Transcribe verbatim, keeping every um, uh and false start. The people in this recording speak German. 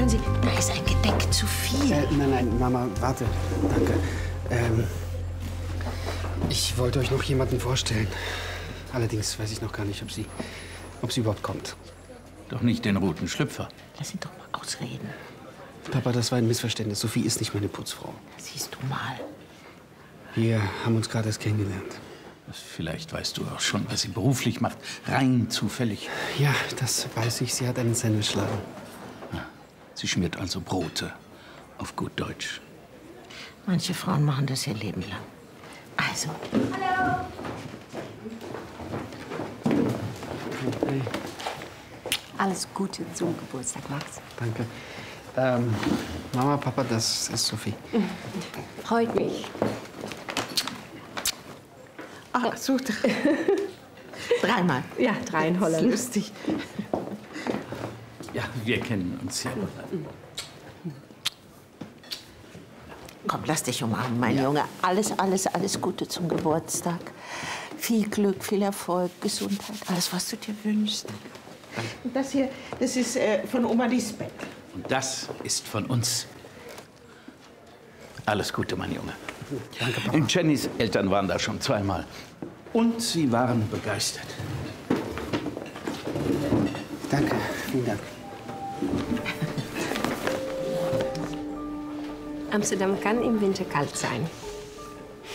hören Sie, da ist ein Gedeck zu viel. Äh, nein, nein, Mama, warte. Danke. Ähm, ich wollte euch noch jemanden vorstellen. Allerdings weiß ich noch gar nicht, ob sie, ob sie überhaupt kommt. Doch nicht den roten Schlüpfer. Lass ihn doch mal ausreden. Papa, das war ein Missverständnis. Sophie ist nicht meine Putzfrau. Siehst du mal. Wir haben uns gerade erst kennengelernt. Vielleicht weißt du auch schon, was sie beruflich macht. Rein zufällig. Ja, das weiß ich. Sie hat einen Sandwichladen. Sie schmiert also Brote. Auf gut Deutsch. Manche Frauen machen das ihr Leben lang. Also. Hallo. Hey. Alles Gute zum Geburtstag, Max. Danke. Ähm, Mama, Papa, das ist Sophie. Freut mich. Ach, so. Dreimal. Ja, drei in Holland. Lustig. Ja, wir kennen uns ja. Komm, lass dich umarmen, mein ja. Junge. Alles, alles, alles Gute zum Geburtstag. Viel Glück, viel Erfolg, Gesundheit, alles, was du dir wünschst. Und das hier, das ist äh, von Oma Lisbeth. Und das ist von uns. Alles Gute, mein Junge. Danke, Papa. Jennys Eltern waren da schon zweimal. Und sie waren begeistert. Danke, vielen Dank. Amsterdam kann im Winter kalt sein.